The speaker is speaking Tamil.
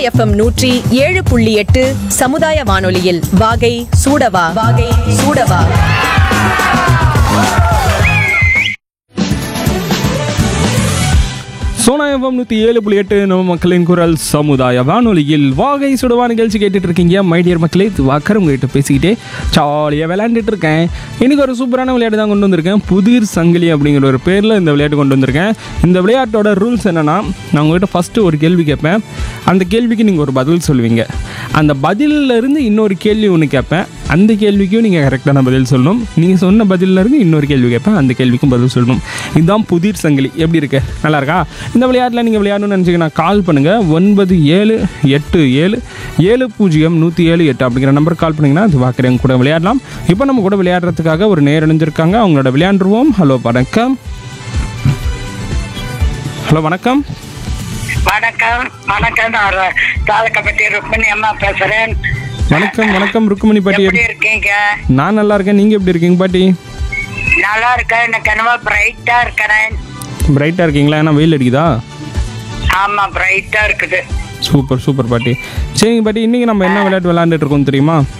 எஃப்எம் 107.8 சமுதாய வானொலியில் வாகை சூடவா வாகை சூடவா. சோனா எஃப்எம் 107.8 நம்ம மக்களின் குரல் சமுதாய வானொலியில் வாகை சுடவா நிகழ்ச்சி கேட்டுட்டு இருக்கீங்க. மைடியர் மக்களே, வாக்கர் உங்ககிட்ட பேசிக்கிட்டே ஜாலியாக விளையாண்டுட்டு இருக்கேன். இன்றைக்கி ஒரு சூப்பரான விளையாட்டு தான் கொண்டு வந்திருக்கேன். புதிர் சங்கிலி அப்படிங்கிற ஒரு பேரில் இந்த விளையாட்டு கொண்டு வந்திருக்கேன். இந்த விளையாட்டோட ரூல்ஸ் என்னென்னா, நான் உங்கள்கிட்ட ஃபஸ்ட்டு ஒரு கேள்வி கேட்பேன். அந்த கேள்விக்கு நீங்கள் ஒரு பதில் சொல்லுவீங்க. அந்த பதிலிருந்து இன்னொரு கேள்வி ஒன்று கேட்பேன். அந்த கேள்விக்கும் நீங்கள் கரெக்டான பதில் சொல்லணும். நீங்கள் சொன்ன பதிலிருந்து இன்னொரு கேள்வி கேட்பேன். அந்த கேள்விக்கும் பதில் சொல்லணும். இதுதான் புதிர் சங்கிலி. எப்படி இருக்கு? நல்லா இருக்கா? இந்த விளையாட்டில் நீங்கள் விளையாடணும்னு நினச்சிங்கன்னா கால் பண்ணுங்கள். 9787070178 அப்படிங்கிற நம்பருக்கு கால் பண்ணிங்கன்னா அது பார்க்குறேன் கூட விளையாடலாம். இப்போ நம்ம கூட விளையாடுறதுக்காக ஒரு நேர் இணைஞ்சிருக்காங்க. அவங்களோட விளையாண்டுருவோம். ஹலோ வணக்கம். ஹலோ வணக்கம். வணக்கம் வணக்கம். நான் தாலக்கப்பட்டி ருக்மணி அம்மா பேசுறேன். வணக்கம் வணக்கம் ருக்குமணி பாட்டி. எப்படி இருக்கீங்க? நான் நல்லா இருக்கேன். நீங்கள் எப்படி இருக்கீங்க பாட்டி? நல்லா இருக்கேன். எனக்கு என்னவோ பிரைட்டா இருக்கிறேன். பிரைட்டாக இருக்கீங்களா? ஏன்னா வெயில் அடிக்குதா? ஆமா, பிரைட்டா இருக்குது. சூப்பர் சூப்பர் பாட்டி. சரிங்க பாட்டி, இன்றைக்கி நம்ம என்ன விளையாட்டு விளையாண்டுட்டு இருக்கோம் தெரியுமா?